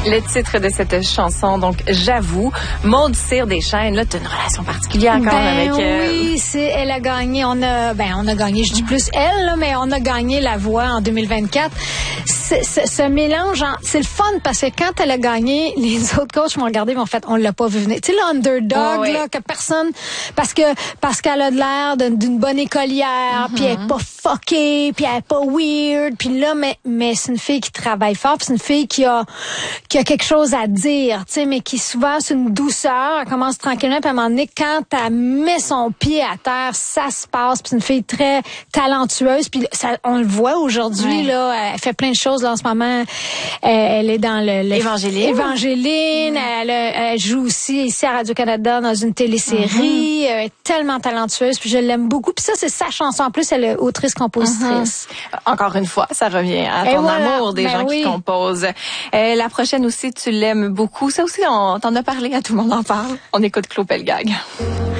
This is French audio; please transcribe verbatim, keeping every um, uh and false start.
Le titre de cette chanson, donc J'avoue, Maud Cyr Deschênes, là, tu as une relation particulière encore ben avec elle. Oui, c'est, elle a gagné, on a, ben, on a gagné, je dis plus elle, là, mais on a gagné La Voix en deux mille vingt-quatre. C'est, c'est, ce mélange, en, c'est le fun parce que quand elle a gagné, les autres coachs m'ont regardé, m'ont fait, on l'a pas vu venir. Tu sais, l'underdog, oh, oui. là, que personne, parce que, parce qu'elle a de l'air d'une, d'une bonne écolière, puis mm-hmm. elle est pas fuckée, puis elle est pas weird, puis là, mais, mais c'est une fille qui travaille fort, puis c'est une fille qui a, qui a quelque chose à dire, tu sais, mais qui souvent c'est une douceur, elle commence tranquillement, puis à un moment donné, quand elle met son pied à terre, ça se passe, puis c'est une fille très talentueuse, puis ça, on le voit aujourd'hui, ouais. là, elle fait plein de choses, là, en ce moment, elle, elle est dans le... le Évangéline. Évangéline, mmh. elle, elle joue aussi ici à Radio-Canada dans une télésérie, mmh. elle est tellement talentueuse, puis je l'aime beaucoup, puis ça, c'est sa chanson, en plus, elle est autrice-compositrice. Mmh. Encore une fois, ça revient à ton voilà. amour des ben gens oui. qui composent. Euh, la prochaine aussi, tu l'aimes beaucoup. Ça aussi, on t'en a parlé, à tout le monde en parle. On écoute Claude Pelgag.